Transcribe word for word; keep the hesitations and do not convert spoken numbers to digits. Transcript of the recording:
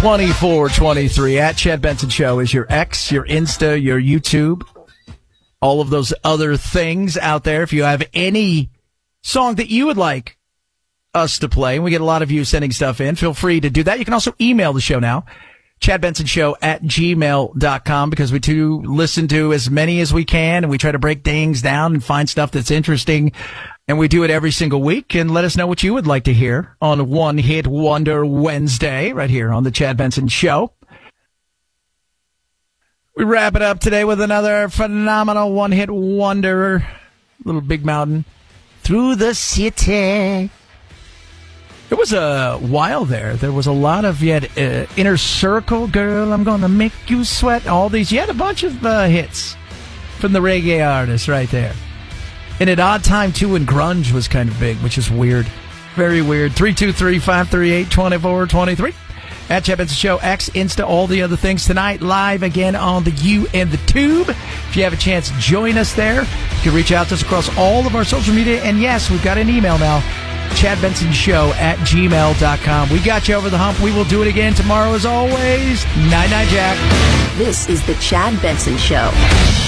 twenty-four twenty-three. At Chad Benson Show is your X, your Insta, your YouTube, all of those other things out there. If you have any song that you would like us to play, and we get a lot of you sending stuff in, feel free to do that. You can also email the show now, chad benson show at gmail dot com, because we do listen to as many as we can, and we try to break things down and find stuff that's interesting. And we do it every single week. And let us know what you would like to hear on One Hit Wonder Wednesday, right here on the Chad Benson Show. We wrap it up today with another phenomenal one hit wonder, Little Big Mountain, Through the City. There was a while there. There was a lot of, you had uh, Inner Circle, Girl, I'm Gonna Make You Sweat, all these. You had a bunch of uh, hits from the reggae artists right there. And at odd time, too, when grunge was kind of big, which is weird. Very weird. three two three, five three eight, two four two three. At Chad Benson Show, X, Insta, all the other things. Tonight, live again on the U and the Tube. If you have a chance, join us there. You can reach out to us across all of our social media. And yes, we've got an email now, chad benson show at gmail dot com. We got you over the hump. We will do it again tomorrow as always. Night, night, Jack. This is the Chad Benson Show.